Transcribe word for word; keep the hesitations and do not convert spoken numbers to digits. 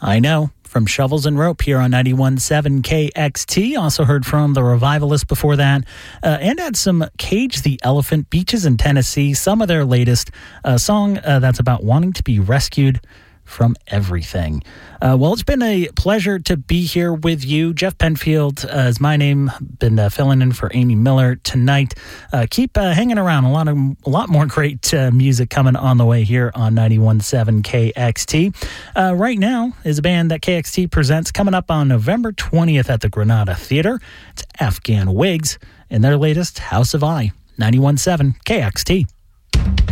I Know from Shovels and Rope here on ninety-one point seven K X T. Also heard from The Revivalists before that. Uh, and had some Cage the Elephant, Beaches in Tennessee, some of their latest uh, song uh, that's about wanting to be rescued from everything. Uh, well, it's been a pleasure to be here with you. Jeff Penfield uh, is my name. Been uh, filling in for Amy Miller tonight. Uh, keep uh, hanging around. A lot of a lot more great uh, music coming on the way here on ninety-one point seven K X T. Uh, right now is a band that K X T presents coming up on November twentieth at the Granada Theater. It's Afghan Wigs and their latest House of I. ninety-one point seven K X T.